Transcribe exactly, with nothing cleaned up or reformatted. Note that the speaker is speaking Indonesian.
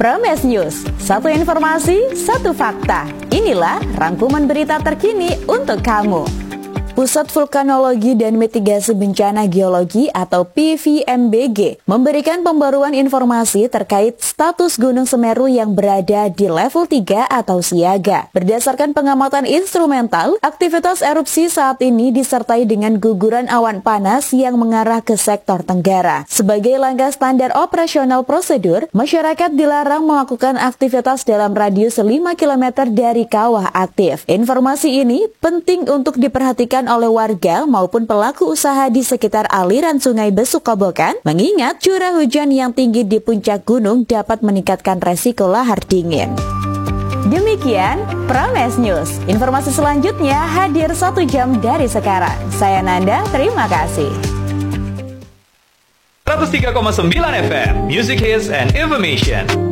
Prames News, satu informasi, satu fakta. Inilah rangkuman berita terkini untuk kamu. Pusat Vulkanologi dan Mitigasi Bencana Geologi atau P V M B G memberikan pembaruan informasi terkait status Gunung Semeru yang berada di level tiga atau siaga. Berdasarkan pengamatan instrumental, aktivitas erupsi saat ini disertai dengan guguran awan panas yang mengarah ke sektor tenggara. Sebagai langkah standar operasional prosedur, masyarakat dilarang melakukan aktivitas dalam radius lima kilometer dari kawah aktif. Informasi ini penting untuk diperhatikan oleh warga maupun pelaku usaha di sekitar aliran Sungai Besukobokan, mengingat curah hujan yang tinggi di puncak gunung dapat meningkatkan resiko lahar dingin. Demikian Prames News. Informasi selanjutnya hadir satu jam dari sekarang. Saya Nanda, terima kasih. seratus tiga koma sembilan F M, Music Hits and Information.